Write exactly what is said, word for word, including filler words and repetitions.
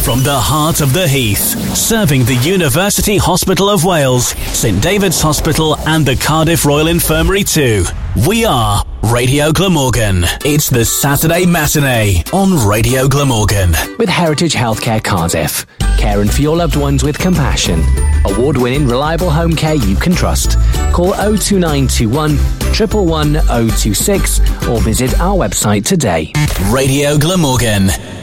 From the heart of the Heath, serving the University Hospital of Wales, St David's Hospital and the Cardiff Royal Infirmary too. We are Radio Glamorgan. It's the Saturday Matinee on Radio Glamorgan. With Heritage Healthcare Cardiff. Caring for your loved ones with compassion. Award-winning reliable home care you can trust. Call oh two nine two one, one one one oh two six or visit our website today. Radio Glamorgan.